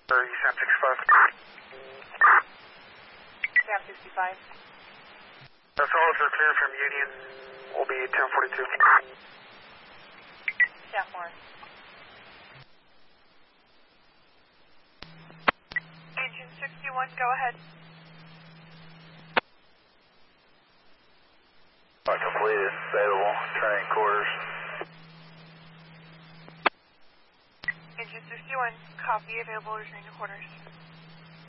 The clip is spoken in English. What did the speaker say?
Sam 65. Sam 65. That's all are clear from Union. Will be 1042. Sam Morris. Engine 61, go ahead. Completed. Available. Turning quarters. Engine 61, copy, available, returning to quarters.